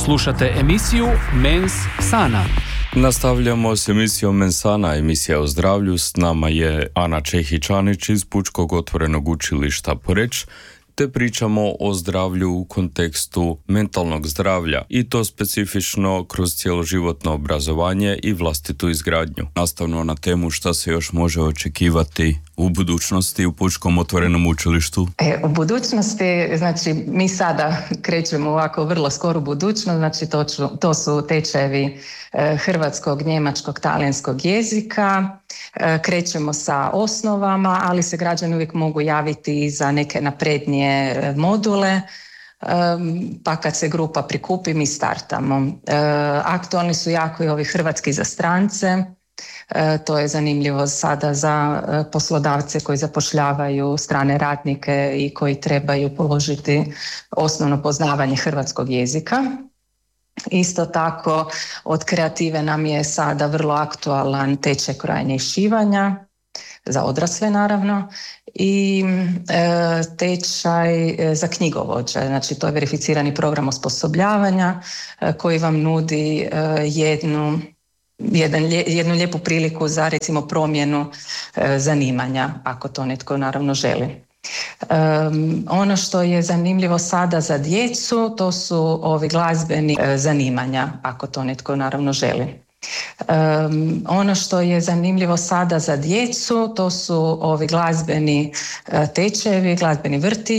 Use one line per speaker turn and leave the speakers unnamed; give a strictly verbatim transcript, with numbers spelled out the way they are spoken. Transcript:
Slušate emisiju Mens Sana.
Nastavljamo s emisijom Mensana, emisija o zdravlju. S nama je Ana Čehić-Anić iz Pučkog otvorenog učilišta Poreč, te pričamo o zdravlju u kontekstu mentalnog zdravlja i to specifično kroz cjeloživotno obrazovanje i vlastitu izgradnju. Nastavno na temu šta se još može očekivati u budućnosti u Pučkom otvorenom učilištu.
E, u budućnosti, znači mi sada krećemo ovako vrlo skoru budućnost, znači to, ću, to su tečajevi e, hrvatskog, njemačkog, talijanskog jezika. E, krećemo sa osnovama, ali se građani uvijek mogu javiti i za neke naprednije e, module. E, pa kad se grupa prikupi, mi startamo. E, aktualni su jako i ovi hrvatski za strance. E, to je zanimljivo sada za e, poslodavce koji zapošljavaju strane radnike i koji trebaju položiti osnovno poznavanje hrvatskog jezika. Isto tako od kreative nam je sada vrlo aktualan tečaj krojenja i šivanja, za odrasle naravno, i e, tečaj za knjigovođe. Znači to je verificirani program osposobljavanja e, koji vam nudi e, jednu Jedan, jednu lijepu priliku za recimo promjenu e, zanimanja, ako to netko naravno želi. Um, ono što je zanimljivo sada za djecu, to su ovi glazbeni e, zanimanja, ako to netko naravno želi. Um, ono što je zanimljivo sada za djecu, to su ovi glazbeni e, tečajevi, glazbeni vrtić.